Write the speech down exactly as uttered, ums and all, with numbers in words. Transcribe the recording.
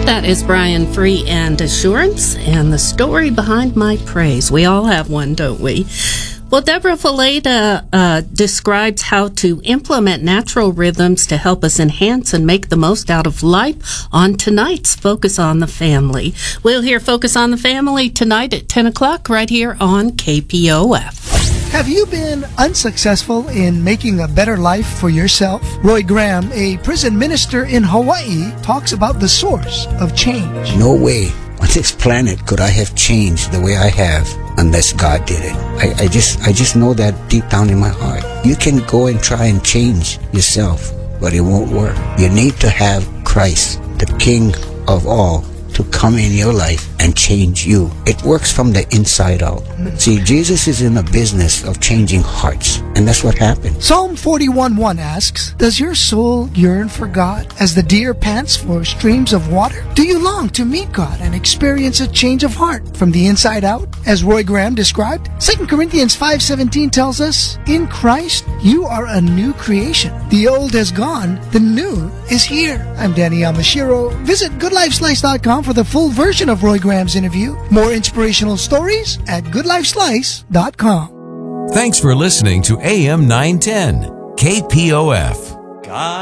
That is Brian Free and Assurance, and the story behind my praise. We all have one, don't we? Well, Deborah Fileta uh, describes how to implement natural rhythms to help us enhance and make the most out of life on tonight's Focus on the Family. We'll hear Focus on the Family tonight at ten o'clock right here on K P O F. Have you been unsuccessful in making a better life for yourself? Roy Graham, a prison minister in Hawaii, talks about the source of change. No way on this planet could I have changed the way I have unless God did it. I, I just I just know that deep down in my heart. You can go and try and change yourself, but it won't work. You need to have Christ, the King of all, to come in your life and change you. It works from the inside out. See, Jesus is in the business of changing hearts, and that's what happened. Psalm forty-one one asks, does your soul yearn for God as the deer pants for streams of water? Do you long to meet God and experience a change of heart from the inside out? As Roy Graham described, Second Corinthians five seventeen tells us, in Christ you are a new creation. The old has gone, the new is here. I'm Danny Yamashiro. Visit good life slice dot com for the full version of Roy Graham's interview. More inspirational stories at good life slice dot com. Thanks for listening to A M nine ten, K P O F. God.